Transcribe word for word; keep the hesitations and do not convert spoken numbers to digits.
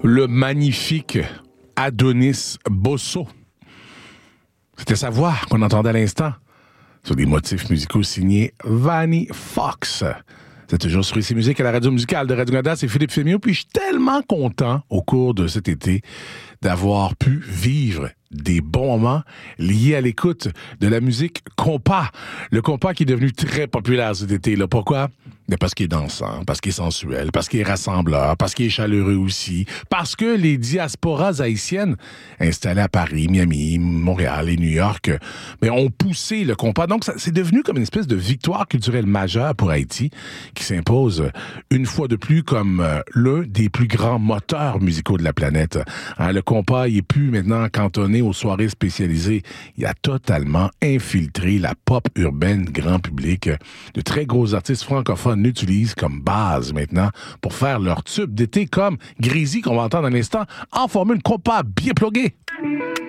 le magnifique Adonis Bosso. C'était sa voix qu'on entendait à l'instant sur des motifs musicaux signés Vanny Fox. C'est toujours sur Ici Musique à la radio musicale de Radio-Canada, c'est Philippe Fémiot, puis je suis tellement content au cours de cet été d'avoir pu vivre des bons moments liés à l'écoute de la musique compas. Le compas qui est devenu très populaire cet été-là. Pourquoi? Mais parce qu'il est dansant, parce qu'il est sensuel, parce qu'il est rassembleur, parce qu'il est chaleureux aussi, parce que les diasporas haïtiennes installées à Paris, Miami, Montréal et New York mais ont poussé le compas. Donc, ça, c'est devenu comme une espèce de victoire culturelle majeure pour Haïti qui s'impose une fois de plus comme euh, l'un des plus grands moteurs musicaux de la planète. Hein, le compas, il est plus maintenant cantonné aux soirées spécialisées. Il a totalement infiltré la pop urbaine grand public. De très gros artistes francophones l'utilisent comme base maintenant pour faire leur tube d'été comme Grézy qu'on va entendre à l'instant en formule compas bien pluguée.